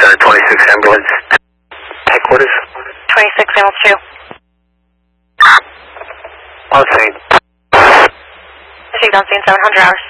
26 ambulance. Headquarters? 26 ambulance 2. On scene. Received on scene 700 hours.